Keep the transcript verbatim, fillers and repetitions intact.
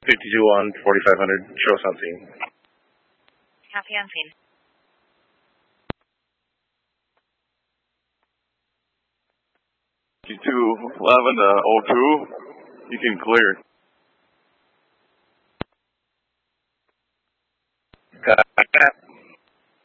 fifty-two on forty-five hundred, show us on scene. Copy on scene. fifty-two eleven to oh two, you can clear. Got that.